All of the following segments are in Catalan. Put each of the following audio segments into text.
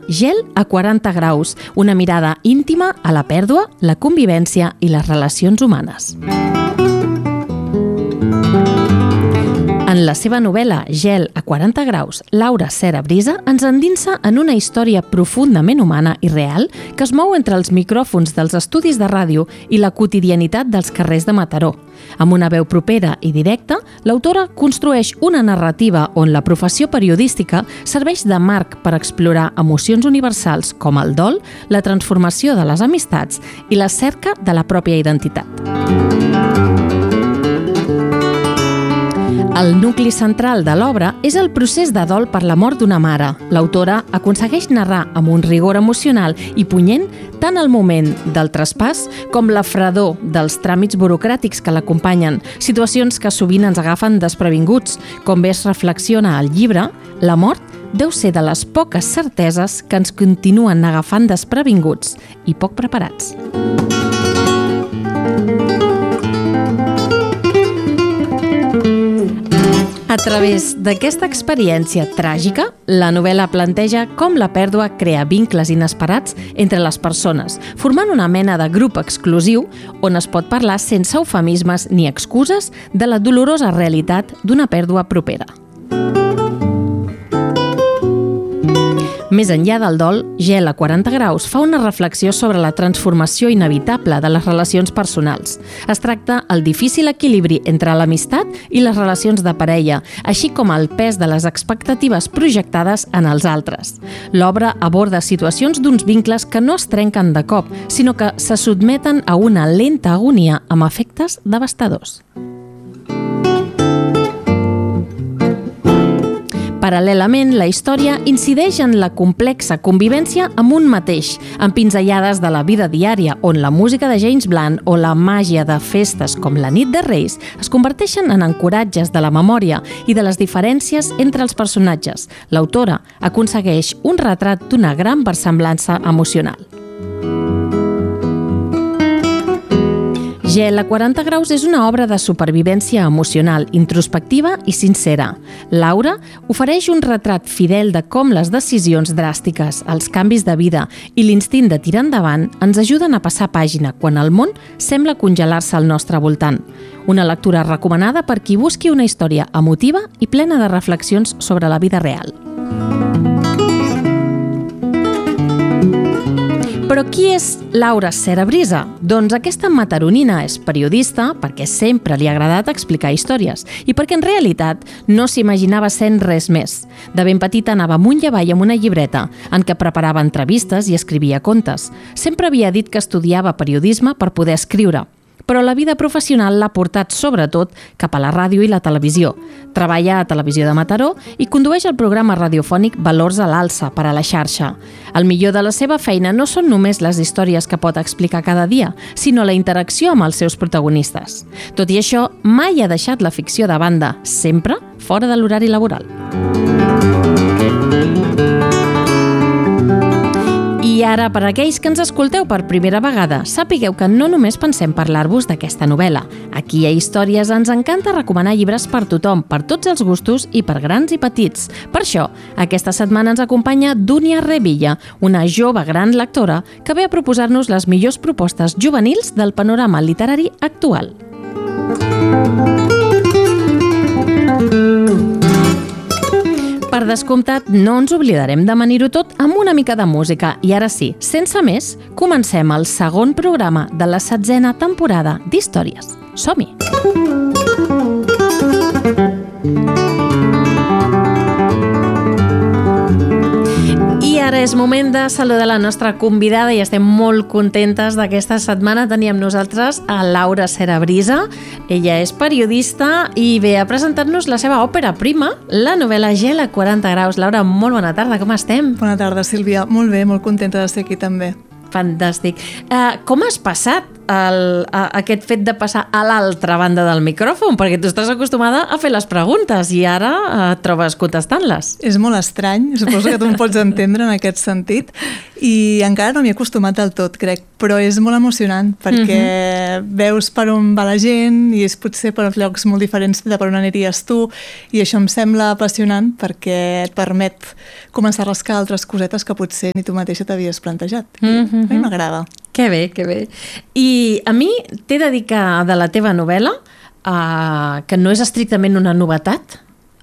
Gel a 40 graus, una mirada íntima a la pèrdua, la convivència i les relacions humanes. En la seva novel·la Gel a 40 graus, Laura Cera-Brisa ens endinsa en una història profundament humana i real que es mou entre els micròfons dels estudis de ràdio i la quotidianitat dels carrers de Mataró. Amb una veu propera i directa, l'autora construeix una narrativa on la professió periodística serveix de marc per explorar emocions universals com el dol, la transformació de les amistats i la cerca de la pròpia identitat. El nucli central de l'obra és el procés de dol per la mort d'una mare. L'autora aconsegueix narrar amb un rigor emocional i punyent tant el moment del traspàs com la fredor dels tràmits burocràtics que l'acompanyen, situacions que sovint ens agafen desprevinguts. Com bé es reflexiona al llibre, la mort deu ser de les poques certeses que ens continuen agafant desprevinguts i poc preparats. A través d'aquesta experiència tràgica, la novel·la planteja com la pèrdua crea vincles inesperats entre les persones, formant una mena de grup exclusiu on es pot parlar sense eufemismes ni excuses de la dolorosa realitat d'una pèrdua propera. Més enllà del dol, Gel a 40 graus fa una reflexió sobre la transformació inevitable de les relacions personals. Es tracta el difícil equilibri entre l'amistat i les relacions de parella, així com el pes de les expectatives projectades en els altres. L'obra aborda situacions d'uns vincles que no es trenquen de cop, sinó que se sotmeten a una lenta agonia amb efectes devastadors. Paral·lelament, la història incideix en la complexa convivència amb un mateix, amb pinzellades de la vida diària, on la música de James Blunt o la màgia de festes com la nit de Reis es converteixen en ancoratges de la memòria i de les diferències entre els personatges. L'autora aconsegueix un retrat d'una gran versemblança emocional. Gel a 40 graus és una obra de supervivència emocional, introspectiva i sincera. Laura ofereix un retrat fidel de com les decisions dràstiques, els canvis de vida i l'instint de tirar endavant ens ajuden a passar pàgina quan el món sembla congelar-se al nostre voltant. Una lectura recomanada per qui busqui una història emotiva i plena de reflexions sobre la vida real. Però qui és Laura Cera-Brisa? Doncs aquesta mataronina és periodista perquè sempre li ha agradat explicar històries i perquè en realitat no s'imaginava sent res més. De ben petita anava amunt i avall amb una llibreta en què preparava entrevistes i escrivia contes. Sempre havia dit que estudiava periodisme per poder escriure, però la vida professional l'ha portat sobretot cap a la ràdio i la televisió. Treballa a Televisió de Mataró i condueix el programa radiofònic Valors a l'Alça per a la xarxa. El millor de la seva feina no són només les històries que pot explicar cada dia, sinó la interacció amb els seus protagonistes. Tot i això, mai ha deixat la ficció de banda, sempre fora de l'horari laboral. I ara, per aquells que ens escolteu per primera vegada, sapigueu que no només pensem parlar-vos d'aquesta novel·la. Aquí a Històries ens encanta recomanar llibres per tothom, per tots els gustos i per grans i petits. Per això, aquesta setmana ens acompanya Dúnia Revilla, una jove gran lectora que ve a proposar-nos les millors propostes juvenils del panorama literari actual. Per descomptat, no ens oblidarem d'amanir-ho tot amb una mica de música. I ara sí, sense més, comencem el segon programa de la 7ª temporada d'Històries. Som-hi! I ara és moment de saludar la nostra convidada i estem molt contentes d'aquesta setmana. Teníem nosaltres a Laura Cera-Brisa. Ella és periodista i ve a presentar-nos la seva òpera prima, la novel·la Gel a 40 graus. Laura, molt bona tarda, com estem? Bona tarda, Sílvia. Molt bé, molt contenta de ser aquí també. Fantàstic. Com has passat aquest fet de passar a l'altra banda del micròfon? Perquè tu estàs acostumada a fer les preguntes i ara et trobes contestant-les. És molt estrany, suposo que tu em pots entendre en aquest sentit, i encara no m'hi he acostumat del tot, crec, però és molt emocionant perquè veus per on va la gent i és potser per llocs molt diferents de per on aniries tu, i això em sembla apassionant perquè et permet començar a rascar altres cosetes que potser ni tu mateixa t'havies plantejat. A mi m'agrada. Que bé, que bé. I a mi t'he de dir que de la teva novel·la, que no és estrictament una novetat,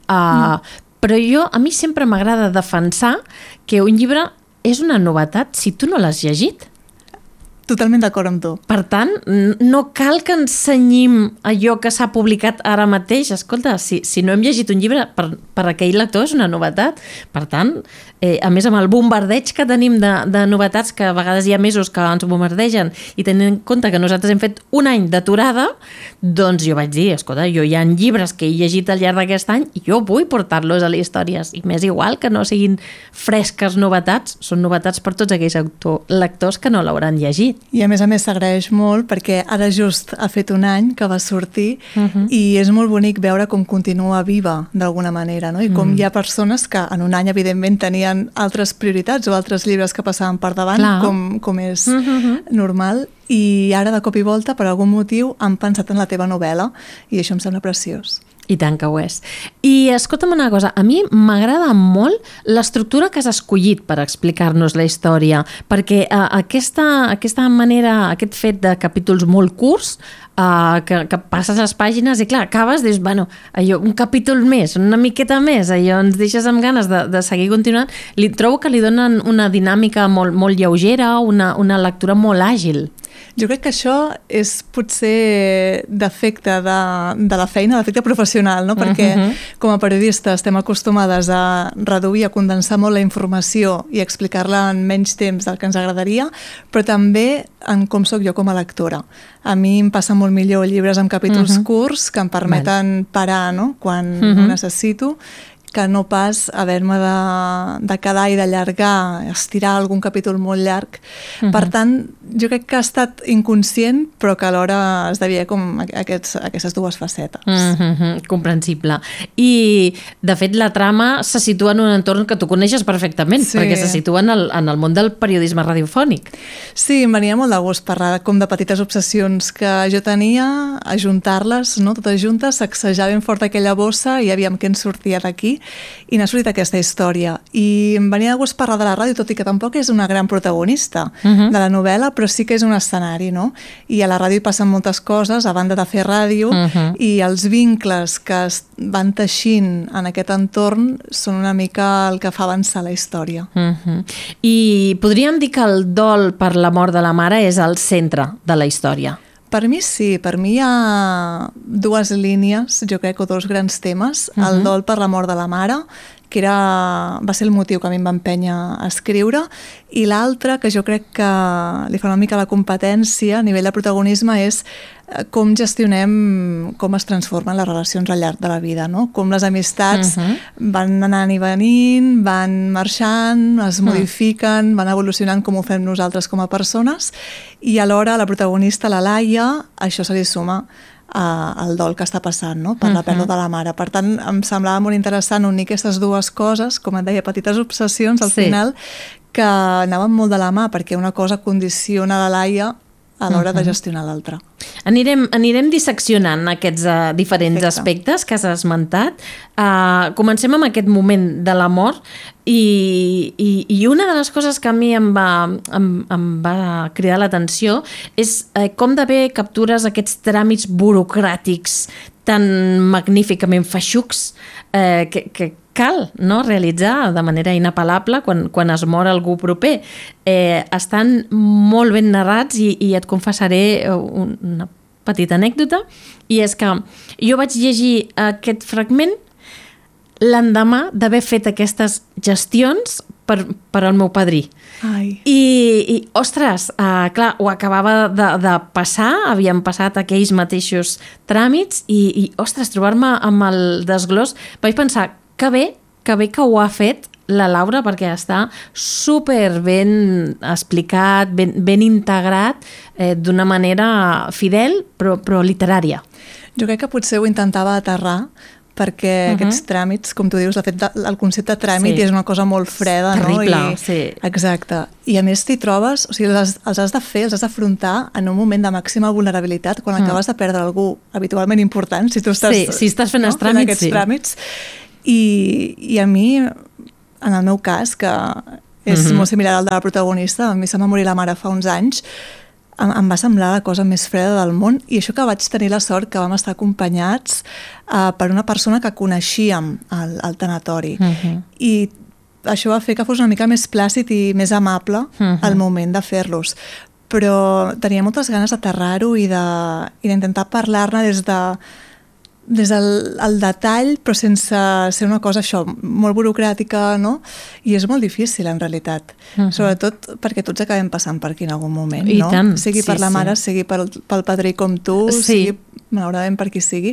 però a mi sempre m'agrada defensar que un llibre és una novetat si tu no l'has llegit. Totalment d'acord amb tu. Per tant, no cal que ensenyim allò que s'ha publicat ara mateix. Escolta, si no hem llegit un llibre, per aquell lector és una novetat. Per tant, a més amb el bombardeig que tenim de novetats, que a vegades hi ha mesos que ens bombardegen, i tenint en compte que nosaltres hem fet un any d'aturada, doncs jo vaig dir, escolta, jo hi ha llibres que he llegit al llarg d'aquest any i jo vull portar-los a les històries. I m'és igual que no siguin fresques novetats, són novetats per tots aquells lectors que no l'hauran llegit. I a més s'agraeix molt perquè ara just ha fet un any que va sortir i és molt bonic veure com continua viva d'alguna manera, no? I com hi ha persones que en un any evidentment tenien altres prioritats o altres llibres que passaven per davant, com és normal, i ara de cop i volta per algun motiu han pensat en la teva novel·la i això em sembla preciós. I tant que ho és. I escolta'm una cosa, a mi m'agrada molt l'estructura que has escollit per explicar-nos la història, perquè aquesta manera, aquest fet de capítols molt curts, que passes les pàgines i clar, acabes, dius, bueno, allò, un capítol més, una miqueta més, allò ens deixes amb ganes de seguir continuant. Trobo que li donen una dinàmica molt lleugera, una lectura molt àgil. Jo crec que això és potser defecte de la feina, defecte professional, no? Perquè com a periodistes estem acostumades a reduir, a condensar molt la informació i explicar-la en menys temps del que ens agradaria, però també en com sóc jo com a lectora. A mi em passa molt millor llibres amb capítols curts que em permeten parar, no? Quan ho necessito, que no pas haver-me de quedar i d'allargar, estirar algun capítol molt llarg. Per tant, jo crec que ha estat inconscient, però que alhora es devia com aquestes dues facetes. Comprensible. I, de fet, la trama se situa en un entorn que tu coneixes perfectament, perquè se situa en el món del periodisme radiofònic. Sí, em venia molt de gust parlar com de petites obsessions que jo tenia, ajuntar-les, no? Totes juntes, sacsejar ben fort aquella bossa i aviam què ens sortia d'aquí, i n'ha sortit aquesta història. I em venia de gust parlar de la ràdio, tot i que tampoc és una gran protagonista de la novel·la, però sí que és un escenari, no? I a la ràdio hi passen moltes coses, a banda de fer ràdio, i els vincles que es van teixint en aquest entorn són una mica el que fa avançar la història. I podríem dir que el dol per la mort de la mare és el centre de la història. Per mi sí, per mi hi ha dues línies, jo crec, o dos grans temes. El dol per la mort de la mare, que va ser el motiu que a mi em va empènyer a escriure, i l'altre, que jo crec que li fa una mica la competència a nivell de protagonisme, és com gestionem, com es transformen les relacions al llarg de la vida, no? Com les amistats van anant i venint, van marxant, es modifiquen, van evolucionant com ho fem nosaltres com a persones, i alhora la protagonista, la Laia, això se li suma al dol que està passant, no? Per la pèrdua de la mare. Per tant, em semblava molt interessant unir aquestes dues coses, com et deia, petites obsessions al final, que anaven molt de la mà, perquè una cosa condiciona la Laia a l'hora de gestionar l'altra. Anirem disseccionant aquests diferents aspectes que has esmentat. Comencem amb aquest moment de la mort i una de les coses que a mi em va cridar l'atenció és com de bé captures aquests tràmits burocràtics tan magníficament feixucs que cal, no?, realitzar de manera inapel·lable quan es mor algú proper. Estan molt ben narrats i et confessaré una petita anècdota, i és que jo vaig llegir aquest fragment l'endemà d'haver fet aquestes gestions per al meu padrí. I ostres, clar, ho acabava de passar, havíem passat aquells mateixos tràmits i ostres, trobar-me amb el desglòs, vaig pensar que bé que bé que ho ha fet la Laura, perquè està super ben explicat, ben integrat, d'una manera fidel, però literària. Jo crec que potser ho intentava aterrar, perquè aquests tràmits, com tu dius, de fet, el concepte tràmit és una cosa molt freda, terrible, no? Exacte. I a més t'hi trobes, o sigui, els has de fer, els has d'afrontar en un moment de màxima vulnerabilitat, quan acabes de perdre algú habitualment important, si tu estàs, si estàs fent aquests tràmits. I a mi, en el meu cas, que és molt similar al de la protagonista, a mi se m'ha morir la mare fa uns anys, em va semblar la cosa més freda del món, i això que vaig tenir la sort que vam estar acompanyats per una persona que coneixíem al tanatori. I això va fer que fos una mica més plàcid i més amable al moment de fer-los. Però tenia moltes ganes d'aterrar-ho i d'intentar parlar-ne des del detall, però sense ser una cosa, això, molt burocràtica, no? I és molt difícil, en realitat. Sobretot perquè tots acabem passant per aquí en algun moment, no? I tant. Sigui per la mare, sigui pel padrí com tu, sigui, malauradament, per qui sigui.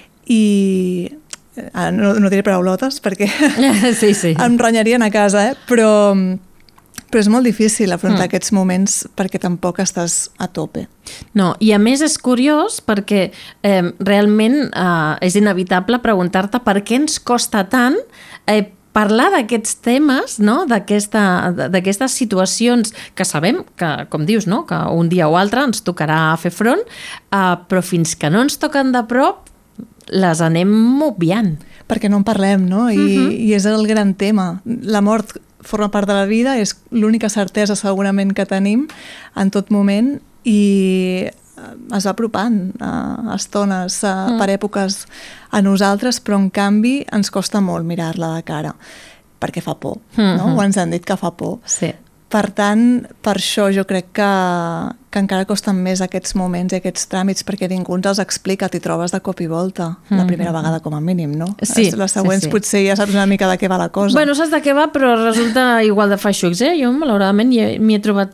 I no diré paraulotes, perquè em ranyarien a casa, però és molt difícil afrontar aquests moments perquè tampoc estàs a tope. No, i a més és curiós perquè realment és inevitable preguntar-te per què ens costa tant parlar d'aquests temes, no? D'aquestes situacions que sabem que, com dius, no? Que un dia o altre ens tocarà fer front, però fins que no ens toquen de prop les anem obviant. Perquè no en parlem, no? I és el gran tema. La mort forma part de la vida, és l'única certesa segurament que tenim en tot moment, i es va apropant a estones, per èpoques a nosaltres, però en canvi ens costa molt mirar-la de cara, perquè fa por, no? O ens han dit que fa por. Sí. Per tant, per això jo crec que encara costen més aquests moments i aquests tràmits, perquè ningú ens els explica, t'hi trobes de cop i volta, la primera vegada com a mínim, no? Sí, les següents potser ja saps una mica de què va la cosa. Bueno, saps de què va, però resulta igual de feixucs, Jo, malauradament, m'hi he trobat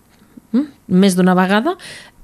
més d'una vegada,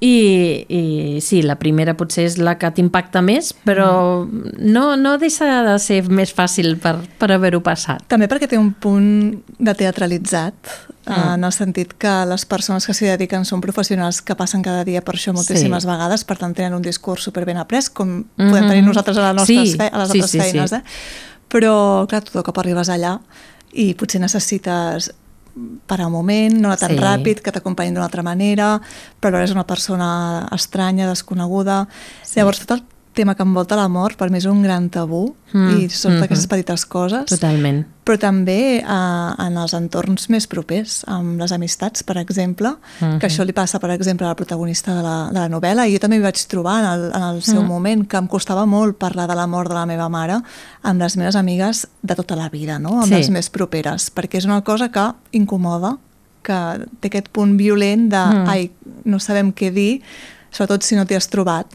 i sí, la primera potser és la que t'impacta més, però no deixa de ser més fàcil per haver-ho passat. També perquè té un punt de teatralitzat, en el sentit que les persones que s'hi dediquen són professionals que passen cada dia per això moltíssimes vegades, per tant tenen un discurs superben après, com podem tenir nosaltres a les nostres feines. Però, clar, tu de cop arribes allà i potser necessites parar un moment, no anar tan ràpid, que t'acompanyin d'una altra manera, però és una persona estranya, desconeguda. Llavors, tot el tema que envolta la mort per mi és un gran tabú, i són aquestes petites coses. Totalment. Però també en els entorns més propers, amb les amistats, per exemple, que això li passa, per exemple, a la protagonista de la novel·la, i jo també m'hi vaig trobar en el seu moment, que em costava molt parlar de la mort de la meva mare amb les meves amigues de tota la vida, no? Amb les més properes, perquè és una cosa que incomoda, que té aquest punt violent de ai, no sabem què dir, sobretot si no t'hi has trobat.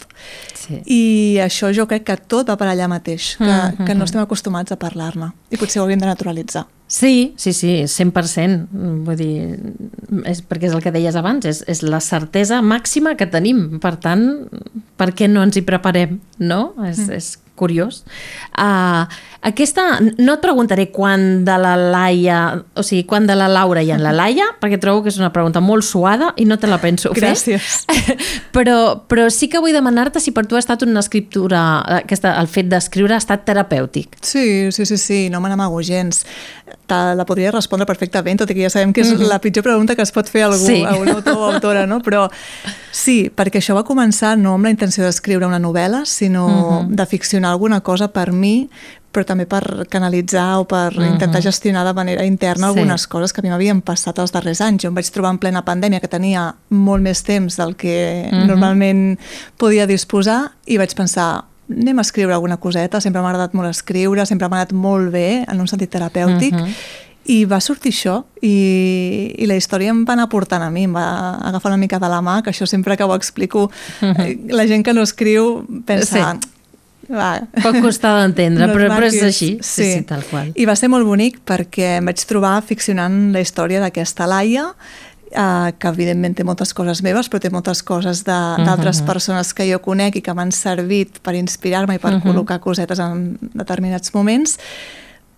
I això jo crec que tot va per allà mateix, que no estem acostumats a parlar-ne, i potser ho hauríem de naturalitzar. Sí, 100%. Vull dir, perquè és el que deies abans, és la certesa màxima que tenim. Per tant, per què no ens hi preparem? No? És curiós. Aquesta, no et preguntaré quan de la Laia, o sigui, quan de la Laura i en la Laia, perquè trobo que és una pregunta molt suada i no te la penso fer. Gràcies. Però sí que vull demanar-te si per tu ha estat una escriptura, el fet d'escriure ha estat terapèutic. Sí, no me n'amago gens. La podria respondre perfectament, tot i que ja sabem que és la pitjor pregunta que es pot fer a algú, a un autor o autora, no? Però sí, perquè això va començar no amb la intenció d'escriure una novel·la, sinó de ficcionar alguna cosa per mi, però també per canalitzar o per intentar gestionar de manera interna algunes coses que a mi m'havien passat els darrers anys. Jo em vaig trobar en plena pandèmia, que tenia molt més temps del que normalment podia disposar, i vaig pensar, anem a escriure alguna coseta, sempre m'ha agradat molt escriure, sempre m'ha anat molt bé, en un sentit terapèutic, i va sortir això, i la història em va anar portant a mi, em va agafar una mica de la mà, que això sempre que ho explico, la gent que no escriu pensa... Pot costar d'entendre, però és així, sí, tal qual. I va ser molt bonic perquè em vaig trobar ficcionant la història d'aquesta Laia, que evidentment té moltes coses meves, però té moltes coses d'altres persones que jo conec i que m'han servit per inspirar-me i per col·locar cosetes en determinats moments,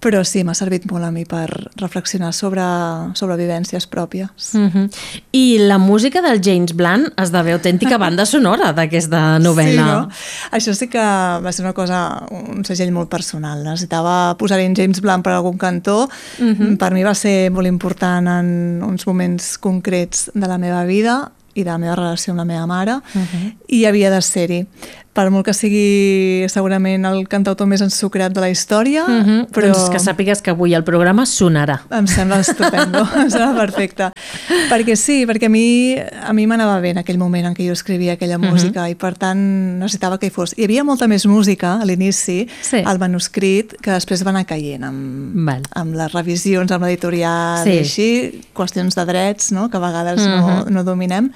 però sí, m'ha servit molt a mi per reflexionar sobre vivències pròpies. I la música del James Blunt esdevé autèntica banda sonora d'aquesta novel·la. Sí, no? Això sí que va ser una cosa, un segell molt personal. Necessitava posar-hi en James Blunt per algun cantó. Per mi va ser molt important en uns moments concrets de la meva vida i de la meva relació amb la meva mare, i havia de ser-hi. Per molt que sigui segurament el cantautor més ensucrat de la història, però... Doncs que sàpigues que avui el programa sonarà. Em sembla estupendo, em sembla perfecte. Perquè sí, perquè a mi m'anava bé en aquell moment en què jo escrivia aquella música, i per tant necessitava que hi fos. Hi havia molta més música a l'inici, al manuscrit, que després va anar caient amb les revisions, amb l'editorial i així, qüestions de drets, no?, que a vegades no dominem,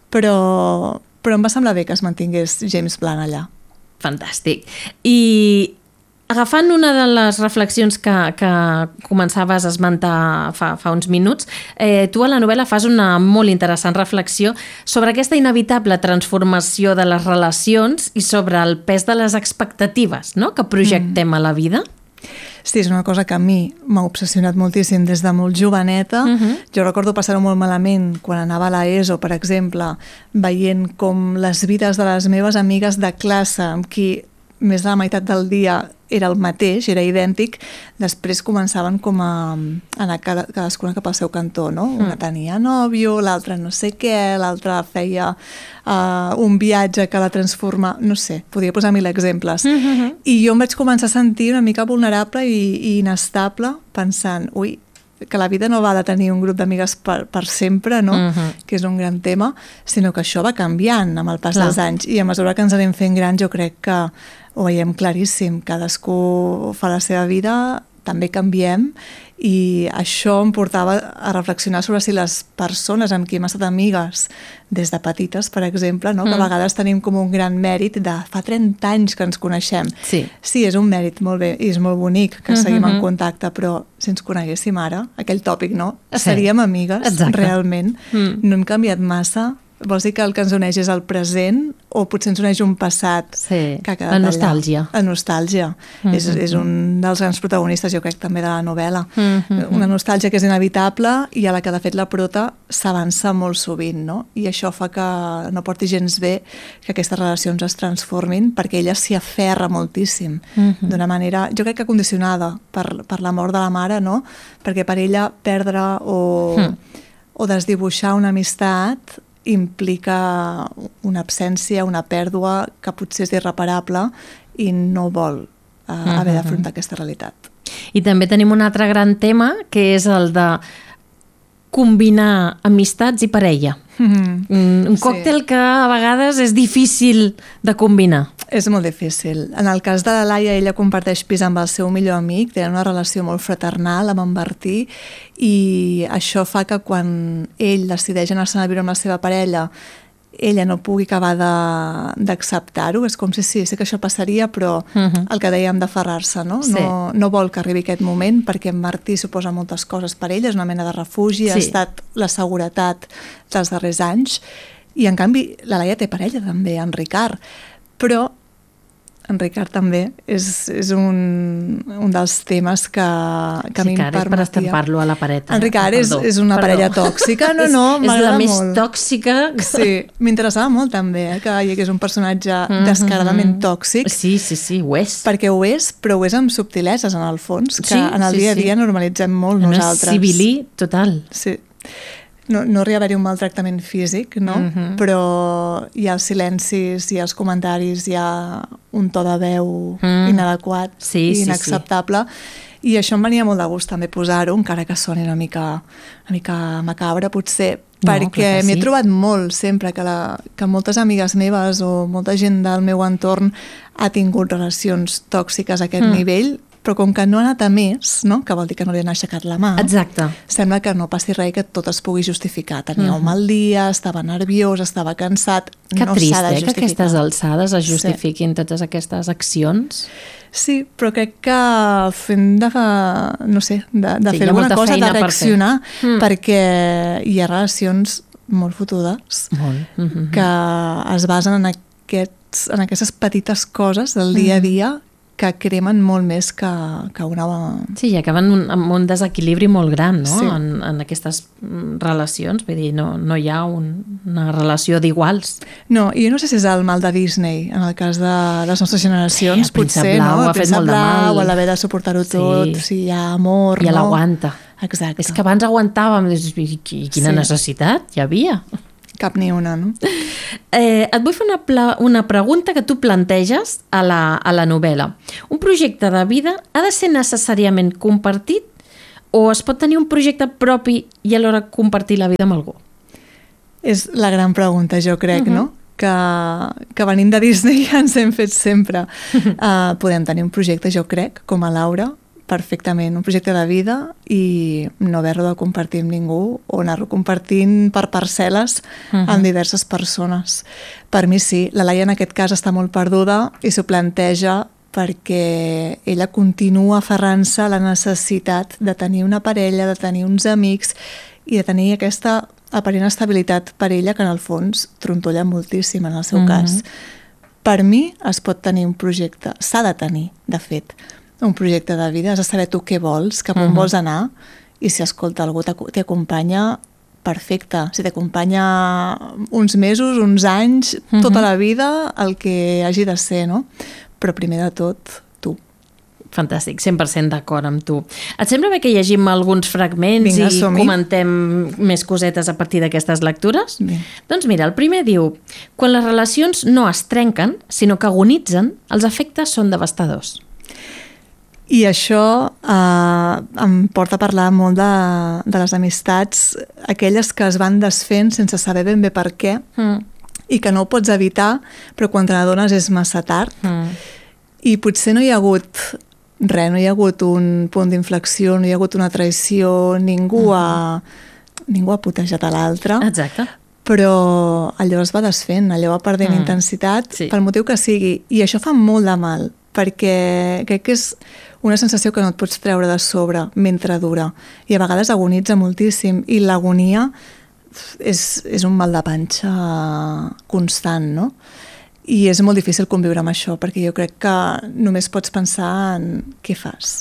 però em va semblar bé que es mantingués James Blunt allà. Fantàstic. I agafant una de les reflexions que començaves a esmentar fa uns minuts, tu a la novel·la fas una molt interessant reflexió sobre aquesta inevitable transformació de les relacions i sobre el pes de les expectatives, no?, que projectem a la vida. Sí, és una cosa que a mi m'ha obsessionat moltíssim des de molt joveneta. Jo recordo passar-ho molt malament quan anava a l'ESO, per exemple, veient com les vides de les meves amigues de classe, amb qui més de la meitat del dia era el mateix, era idèntic, després començaven com a anar cadascuna cap al seu cantó, no? Una tenia nòvio, l'altra no sé què, l'altra feia un viatge que la transforma... No sé, podria posar 1000 exemples. I jo em vaig començar a sentir una mica vulnerable i inestable, pensant, ui, que la vida no va de tenir un grup d'amigues per sempre, no? Que és un gran tema, sinó que això va canviant amb el pas dels anys, i a mesura que ens anem fent grans jo crec que ho veiem claríssim. Cadascú fa la seva vida, també canviem, i això em portava a reflexionar sobre si les persones amb qui hem estat amigues des de petites, per exemple, no? Que a vegades tenim com un gran mèrit de fa 30 anys que ens coneixem. Sí, és un mèrit molt bé i és molt bonic que seguim en contacte, però si ens coneguéssim ara, aquell tòpic, no? Seríem amigues, realment. No hem canviat massa. Vols dir que el que ens uneix és el present o potser ens uneix un passat que ha quedat allà? La nostàlgia. La nostàlgia. És un dels grans protagonistes, jo crec, també de la novel·la. Una nostàlgia que és inevitable i a la que, de fet, la prota s'avança molt sovint, no? I això fa que no porti gens bé que aquestes relacions es transformin, perquè ella s'hi aferra moltíssim, d'una manera, jo crec que condicionada per la mort de la mare, no? Perquè per ella perdre o desdibuixar una amistat implica una absència, una pèrdua que potser és irreparable i no vol haver d'afrontar aquesta realitat. I també tenim un altre gran tema, que és el de combinar amistats i parella. Un còctel que a vegades és difícil de combinar. És molt difícil. En el cas de la Laia, ella comparteix pis amb el seu millor amic, tenen una relació molt fraternal amb en Bertí, i això fa que quan ell decideix anar-se'n a viure amb la seva parella, ella no pugui acabar d'acceptar-ho. És com si sí que això passaria, però el que dèiem d'aferrar-se, no? No vol que arribi aquest moment, perquè en Martí suposa moltes coses per ell, és una mena de refugi, ha estat la seguretat dels darrers anys, i en canvi la Laia té parella també, en Ricard, però en Ricard també és un dels temes que a mi em permetia. És per estampar-lo a la paret. En Ricard és una parella tòxica. No, és la més tòxica. Sí, m'interessava molt també que hi hagués un personatge descaradament tòxic. Sí, ho és. Perquè ho és, però ho és amb subtileses, en el fons, que en el dia a dia normalitzem molt nosaltres. Civilí total. Sí. No arriba a haver-hi un maltractament físic, no? Però hi ha els silencis, hi ha els comentaris, hi ha un to de veu inadequat i inacceptable. I això em venia molt de gust també posar-ho, encara que soni una mica macabre, potser, perquè m'hi he trobat molt sempre que moltes amigues meves o molta gent del meu entorn ha tingut relacions tòxiques a aquest nivell, però com que no ha anat a més, no? Que vol dir que no li han aixecat la mà. Exacte. Sembla que no passi res, que tot es pugui justificar. Tenia un mal dia, estava nerviós, estava cansat. Que trist, que aquestes alçades es justifiquin totes aquestes accions. Sí, però crec que fent de fer alguna cosa, de reaccionar, perquè hi ha relacions molt fotudes que es basen en aquestes petites coses del dia a dia que cremen molt més que una... Sí, i acaben amb un desequilibri molt gran, no? Sí. En aquestes relacions, vull dir, no hi ha una relació d'iguals. No, i jo no sé si és el mal de Disney, en el cas de les nostres generacions, Sí, el Príncep potser, Blau no? ha fet molt de mal. O l'haver de suportar-ho tot, si hi ha amor, ja no? l'aguanta. Exacte. És que abans aguantàvem, i quina necessitat hi havia? Cap ni una, no? Et vull fer una pregunta que tu planteges a la novel·la. Un projecte de vida ha de ser necessàriament compartit o es pot tenir un projecte propi i alhora compartir la vida amb algú? És la gran pregunta, jo crec, no? Que venint de Disney ja ens hem fet sempre. Podem tenir un projecte, jo crec, com a Laura, perfectament, un projecte de vida i no haver-lo de compartir amb ningú o anar-lo compartint per parcel·les amb diverses persones. Per mi sí, la Laia en aquest cas està molt perduda i s'ho planteja perquè ella continua aferrant-se a la necessitat de tenir una parella, de tenir uns amics i de tenir aquesta aparent estabilitat per ella que en el fons trontolla moltíssim en el seu cas. Per mi es pot tenir un projecte, s'ha de tenir, de fet, un projecte de vida, has de saber tu què vols, cap on vols anar, i si escolta algú t'acompanya, perfecte. Si t'acompanya uns mesos, uns anys, tota la vida, el que hagi de ser, no? Però primer de tot, tu. Fantàstic, 100% d'acord amb tu. Et sembla bé que llegim alguns fragments i comentem més cosetes a partir d'aquestes lectures? Bé. Doncs mira, el primer diu: quan les relacions no es trenquen, sinó que agonitzen, els efectes són devastadors. I això em porta a parlar molt de les amistats, aquelles que es van desfent sense saber ben bé per què, i que no ho pots evitar, però quan te n'adones és massa tard. I potser no hi ha hagut res, no hi ha hagut un punt d'inflexió, no hi ha hagut una traïció, ningú ha putejat a l'altre. Exacte. Però allò es va desfent, allò va perdent intensitat, pel motiu que sigui. I això fa molt de mal, perquè crec que és una sensació que no et pots treure de sobre mentre dura. I a vegades agonitza moltíssim. I l'agonia és un mal de panxa constant, no? I és molt difícil conviure amb això, perquè jo crec que només pots pensar en què fas,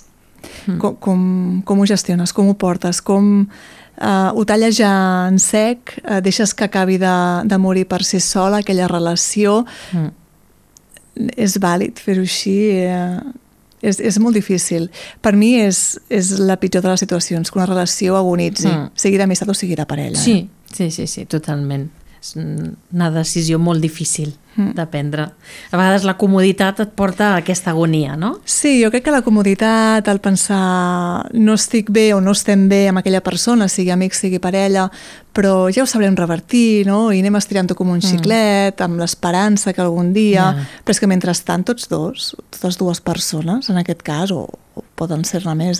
com ho gestiones, com ho portes, com ho talles ja en sec, deixes que acabi de morir per si sola aquella relació. És vàlid fer-ho així, és molt difícil. Per mi és la pitjor de les situacions, que una relació agonitzi, sigui d'amistat o sigui de parella. Sí, totalment. És una decisió molt difícil de prendre. A vegades la comoditat et porta a aquesta agonia, no? Sí, jo crec que la comoditat, el pensar no estic bé o no estem bé amb aquella persona, sigui amic, sigui parella, però ja ho sabrem revertir, no? I anem estirant-ho com un xiclet, amb l'esperança que algun dia... Però és que mentrestant totes dues persones, en aquest cas, o poden ser-ne més,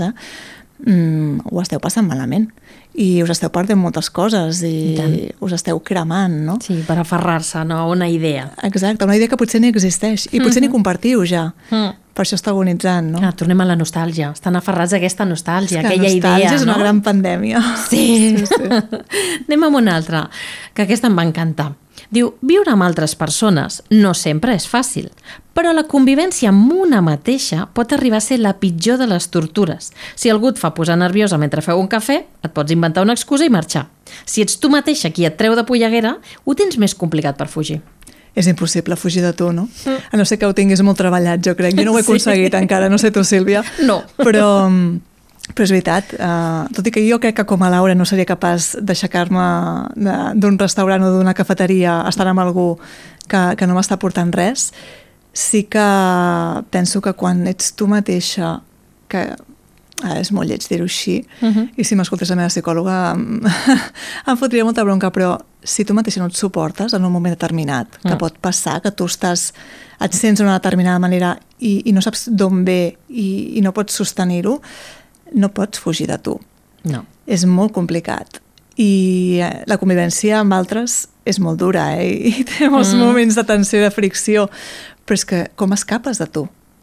ho esteu passant malament i us esteu perdent moltes coses i us esteu cremant, no? Sí, per aferrar-se a una idea. Exacte, una idea que potser ni existeix i potser ni compartiu ja. Per això està agonitzant, no? Tornem a la nostàlgia. Estan aferrats a aquesta nostàlgia, aquella idea, no? La nostàlgia és una gran pandèmia. Sí. Anem amb una altra, que aquesta em va encantar. Diu, viure amb altres persones no sempre és fàcil, però la convivència amb una mateixa pot arribar a ser la pitjor de les tortures. Si algú et fa posar nerviosa mentre feu un cafè, et pots inventar una excusa i marxar. Si ets tu mateixa qui et treu de polleguera, ho tens més complicat per fugir. És impossible fugir de tu, no? A no ser que ho tinguis molt treballat, jo crec. Jo no ho he aconseguit encara, no sé tu, Sílvia. No. Però és veritat, tot i que jo crec que com a Laura no seria capaç d'aixecar-me d'un restaurant o d'una cafeteria estant amb algú que no m'està portant res, sí que penso que quan ets tu mateixa, que és molt lleig dir-ho així, i si m'escoltés la meva psicòloga em fotria molta bronca, però si tu mateixa no et suportes en un moment determinat, que pot passar, que tu et sents d'una determinada manera i no saps d'on ve i no pots sostenir-ho, no pots fugir de tu. No. És molt complicat. I la convivència amb altres és molt dura, i té molts moments de tensió i de fricció, però és que com escapes de tu?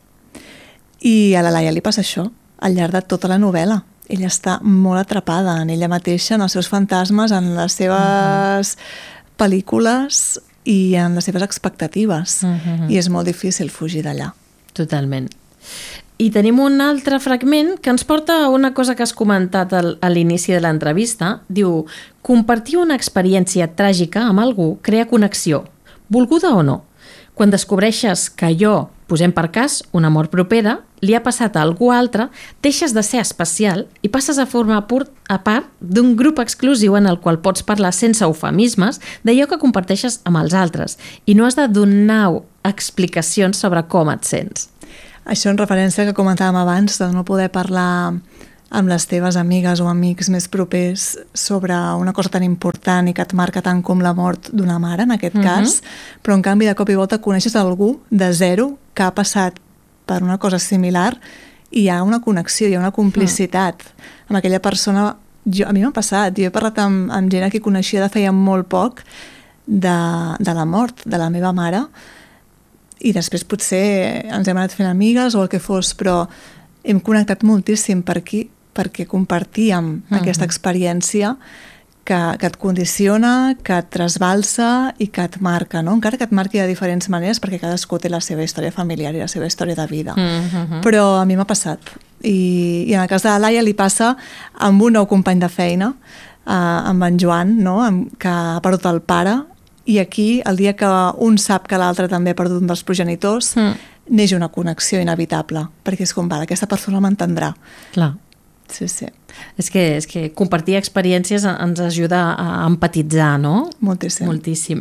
I a la Laia li passa això al llarg de tota la novel·la. Ella està molt atrapada en ella mateixa, en els seus fantasmes, en les seves pel·lícules i en les seves expectatives. I és molt difícil fugir d'allà. Totalment. I tenim un altre fragment que ens porta a una cosa que has comentat a l'inici de l'entrevista. Diu, compartir una experiència tràgica amb algú crea connexió, volguda o no. Quan descobreixes que allò, posem per cas, una mort propera, li ha passat a algú altre, deixes de ser especial i passes a formar part d'un grup exclusiu en el qual pots parlar sense eufemismes d'allò que comparteixes amb els altres i no has de donar explicacions sobre com et sents. Això en referència al que comentàvem abans, de no poder parlar amb les teves amigues o amics més propers sobre una cosa tan important i que et marca tant com la mort d'una mare, en aquest cas, però en canvi de cop i volta coneixes algú de zero que ha passat per una cosa similar i hi ha una connexió, hi ha una complicitat amb aquella persona. A mi m'ha passat, jo he parlat amb gent a qui coneixia de feia molt poc de la mort de la meva mare i després potser ens hem anat fent amigues o el que fos, però hem connectat moltíssim per aquí perquè compartíem aquesta experiència que et condiciona, que et trasbalsa i que et marca, no? Encara que et marqui de diferents maneres perquè cadascú té la seva història familiar i la seva història de vida. Però a mi m'ha passat. I en el cas de la Laia li passa amb un nou company de feina, amb en Joan, no? Que ha perdut el pare, i aquí, el dia que un sap que l'altre també ha perdut un dels progenitors, neix una connexió inevitable, perquè és com, aquesta persona m'entendrà. Clar. Sí, sí. És que compartir experiències ens ajuda a empatitzar, no? Moltíssim. Moltíssim.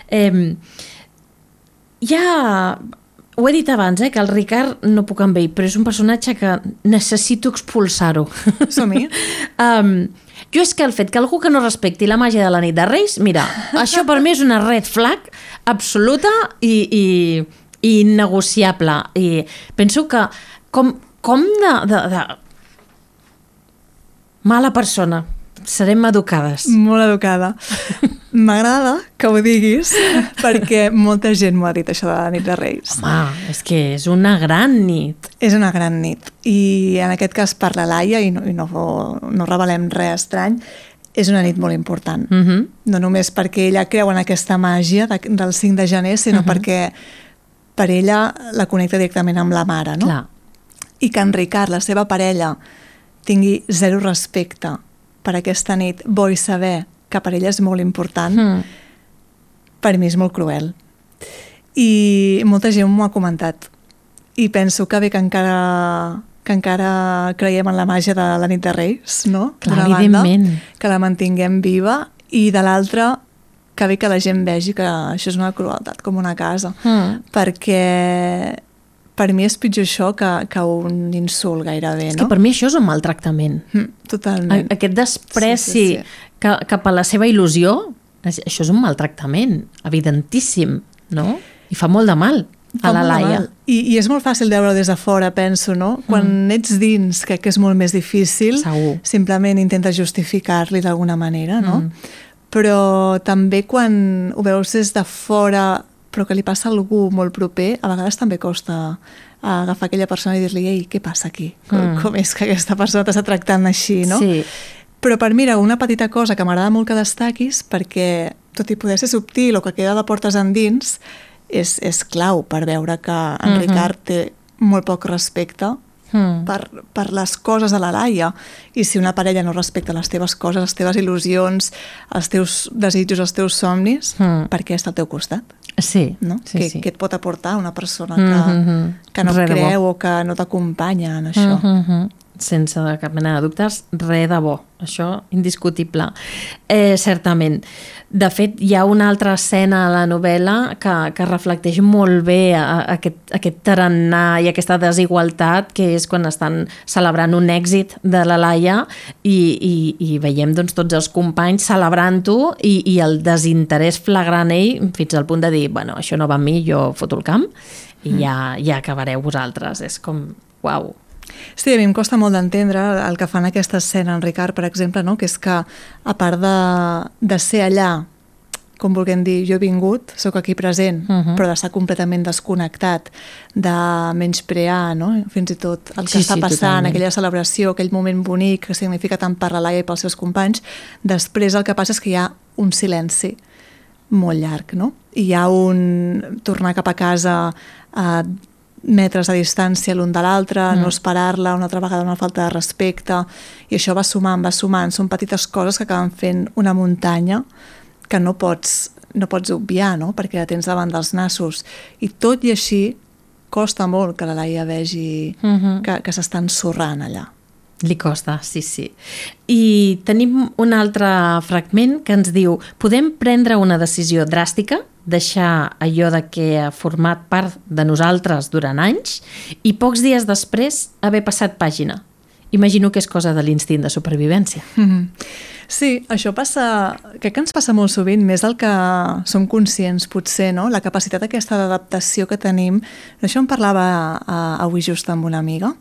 Ho he dit abans, que el Ricard no puc amb ell, però és un personatge que necessito expulsar-ho. Som-hi. Jo és que el fet que algú que no respecti la màgia de la nit de Reis, mira, això per mi és una red flag absoluta i innegociable. I penso que com de mala persona. Serem educades. Molt educada. M'agrada que ho diguis perquè molta gent m'ho ha dit, això de la nit de Reis. Home, és que és una gran nit. És una gran nit. I en aquest cas per la Laia, i no revelem res estrany, és una nit molt important. No només perquè ella creu en aquesta màgia del 5 de gener, sinó perquè per ella la connecta directament amb la mare, no? Clar. I que en Ricard, la seva parella, tingui zero respecte per aquesta nit, vull saber que per ella és molt important, per mi és molt cruel. I molta gent m'ho ha comentat. I penso que bé que encara creiem en la màgia de la nit de Reis, no? Clar, evidentment. Que la mantinguem viva, i de l'altra, que bé que la gent vegi que això és una crueltat com una casa. Perquè per mi és pitjor això que un insult gairebé, no? És que per mi això és un maltractament. Totalment. Aquest despreci cap a la seva il·lusió, això és un maltractament, evidentíssim, no? I fa molt de mal a la Laia. I és molt fàcil veure-ho des de fora, penso, no? Quan ets dins, crec que és molt més difícil. Segur. Simplement intentes justificar-li d'alguna manera, no? Però també quan ho veus des de fora, però que li passa a algú molt proper, a vegades també costa agafar aquella persona i dir-li, ei, què passa aquí? Com és que aquesta persona t'està tractant així, no? Sí. Però per mi, una petita cosa que m'agrada molt que destaquis, perquè tot i poder ser subtil o que queda de portes endins, és clau per veure que en Ricard té molt poc respecte per les coses de la Laia. I si una parella no respecta les teves coses, les teves il·lusions, els teus desitjos, els teus somnis, per què està al teu costat? Sí, no? Sí. Què et pot aportar una persona que no creu o que no t'acompanya en això? Sense cap mena de dubtes, res de bo. Això, indiscutible. Certament. De fet, hi ha una altra escena a la novel·la que reflecteix molt bé aquest tarannà i aquesta desigualtat, que és quan estan celebrant un èxit de la Laia i veiem doncs, tots els companys celebrant-ho i el desinterès flagrant ell fins al punt de dir, bueno, això no va amb mi, jo foto el camp i ja acabareu vosaltres. És com, uau. Sí, a mi em costa molt d'entendre el que fan aquesta escena en Ricard, per exemple, no? Que és que, a part de ser allà, com vulguem dir, jo he vingut, sóc aquí present, però d'estar completament desconnectat, de menysprear, no? Fins i tot el que està passant, totalment. Aquella celebració, aquell moment bonic que significa tant per la Laia i pels seus companys, després el que passa és que hi ha un silenci molt llarg, no? I hi ha un tornar cap a casa metres a distància l'un de l'altre, no esperar-la, una altra vegada una falta de respecte, i això va sumant. Són petites coses que acaben fent una muntanya que no pots obviar, no? Perquè la tens davant dels nassos. I tot i així costa molt que la Laia vegi que s'està ensorrant allà. Li costa, sí. I tenim un altre fragment que ens diu: podem prendre una decisió dràstica, deixar allò de que ha format part de nosaltres durant anys i pocs dies després haver passat pàgina. Imagino que és cosa de l'instint de supervivència. Sí, això passa, crec que ens passa molt sovint, més del que som conscients, potser, no? La capacitat aquesta d'adaptació que tenim. Això em parlava avui just amb una amiga,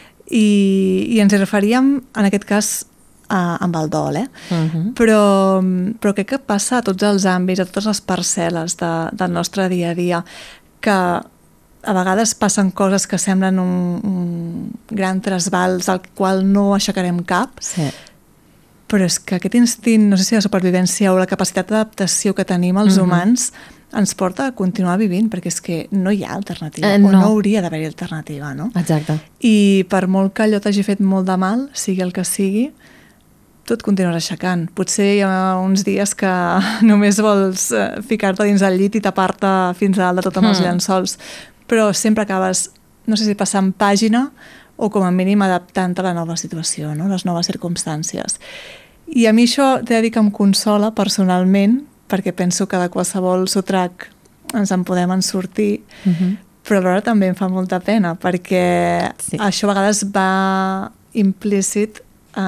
i ens hi referíem, en aquest cas, amb el dol, però crec que passa a tots els àmbits, a totes les parcel·les del nostre dia a dia, que a vegades passen coses que semblen un gran trasbals al qual no aixecarem cap, però és que aquest instint, no sé si de supervivència o la capacitat d'adaptació que tenim els humans, ens porta a continuar vivint, perquè és que no hi ha alternativa, o no hauria d'haver-hi alternativa, no? Exacte. I per molt que allò t'hagi fet molt de mal, sigui el que sigui, tu et continues aixecant. Potser hi ha uns dies que només vols ficar-te dins el llit i tapar-te fins a dalt de tot amb els llençols, però sempre acabes, no sé si passant pàgina o com a mínim adaptant-te a la nova situació, no? Les noves circumstàncies. I a mi això t'he de dir que em consola personalment, perquè penso que de qualsevol sotrac ens en podem en sortir, però alhora també em fa molta pena, perquè això a vegades va implícit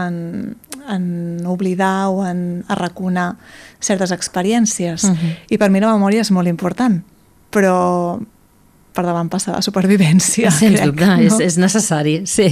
en oblidar o en arraconar certes experiències. I per mi la memòria és molt important, però per davant passa la supervivència. Sens dubte, no? És necessari, sí.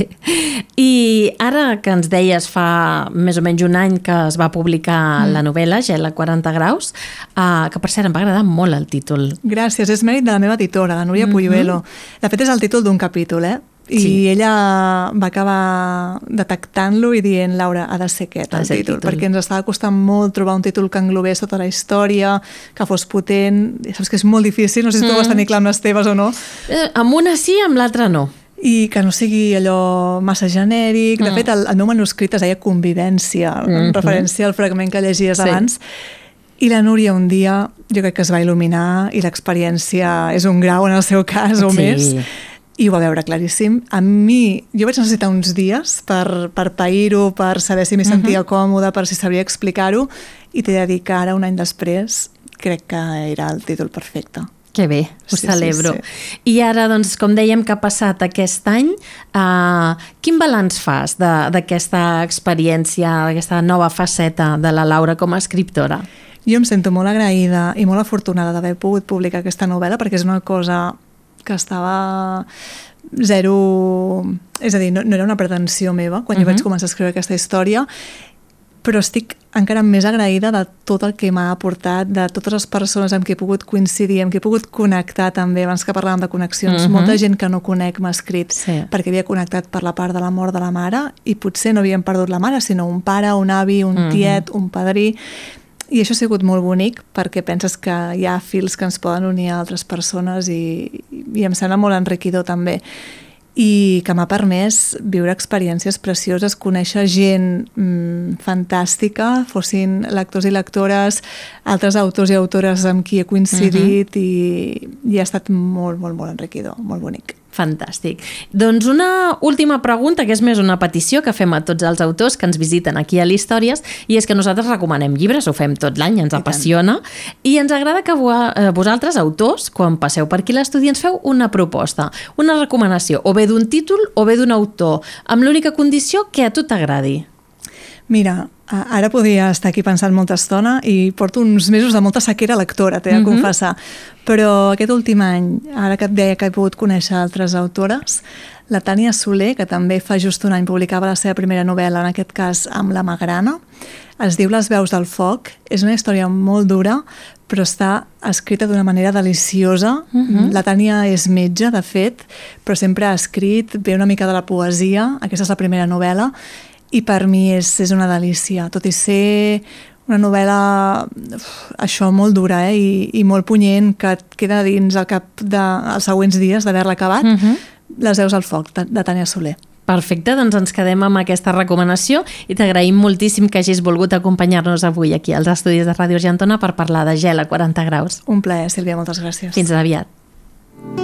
I ara que ens deies fa més o menys un any que es va publicar la novel·la, Gel a 40 graus, que per cert em va agradar molt el títol. Gràcies, és mèrit de la meva editora, la Núria Puyuelo. De fet és el títol d'un capítol, i ella va acabar detectant-lo i dient: Laura, ha de ser aquest el títol, perquè ens estava costant molt trobar un títol que englobés tota la història, que fos potent. Saps que és molt difícil, no sé si tu vas tenir clar amb les teves o no. Amb una sí, amb l'altra no. I que no sigui allò massa genèric. De fet, el meu manuscrit es deia Convivència, en referència al fragment que llegies abans. I la Núria un dia, jo crec que es va il·luminar, i l'experiència és un grau en el seu cas o més, i ho va veure claríssim. A mi, jo vaig necessitar uns dies per pair-ho, per saber si m'hi sentia còmode, per si sabria explicar-ho, i t'he de dir que ara, un any després, crec que era el títol perfecte. Que bé, ho celebro. I ara, doncs, com dèiem que ha passat aquest any, quin balanç fas d'aquesta experiència, d'aquesta nova faceta de la Laura com a escriptora? Jo em sento molt agraïda i molt afortunada d'haver pogut publicar aquesta novel·la, perquè és una cosa que estava zero... És a dir, no era una pretensió meva quan jo vaig començar a escriure aquesta història, però estic encara més agraïda de tot el que m'ha aportat, de totes les persones amb qui he pogut coincidir, amb qui he pogut connectar també, abans que parlàvem de connexions. Molta gent que no conec m'ha escrit perquè havia connectat per la part de la mort de la mare, i potser no havien perdut la mare, sinó un pare, un avi, un tiet, un padrí. I això ha sigut molt bonic, perquè penses que hi ha fils que ens poden unir a altres persones, i em sembla molt enriquidor també. I que m'ha permès viure experiències precioses, conèixer gent fantàstica, fossin lectors i lectores, altres autors i autores amb qui he coincidit, i ha estat molt, molt, molt enriquidor, molt bonic. Fantàstic. Doncs una última pregunta, que és més una petició que fem a tots els autors que ens visiten aquí a l'Històries, i és que nosaltres recomanem llibres, ho fem tot l'any, ens apassiona, i ens agrada que vosaltres, autors, quan passeu per aquí a l'estudi, ens feu una proposta, una recomanació, o bé d'un títol o bé d'un autor, amb l'única condició que a tu t'agradi. Mira, ara podria estar aquí pensant molta estona, i porto uns mesos de molta sequera lectora, t'he de confessar. Però aquest últim any, ara que et deia que he pogut conèixer altres autores, la Tània Soler, que també fa just un any publicava la seva primera novel·la, en aquest cas amb la Magrana, es diu Les veus del foc. És una història molt dura, però està escrita d'una manera deliciosa. La Tània és metge, de fet, però sempre ha escrit, ve una mica de la poesia. Aquesta és la primera novel·la, i per mi és una delícia, tot i ser Una novel·la, això, molt dura, i molt punyent, que et queda dins el cap dels següents dies d'haver-la acabat. Les Veus al foc, de Tània Soler. Perfecte, doncs ens quedem amb aquesta recomanació i t'agraïm moltíssim que hagis volgut acompanyar-nos avui aquí als estudis de Ràdio Argentona per parlar de Gel a 40 graus. Un plaer, Sílvia, moltes gràcies. Fins aviat.